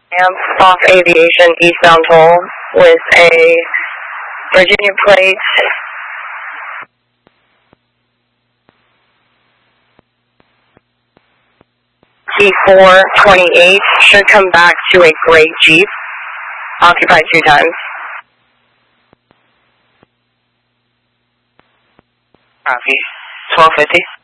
Off Aviation eastbound toll with a Virginia plate. T428 should come back to a gray Jeep, occupied 2 times. Copy. 1250.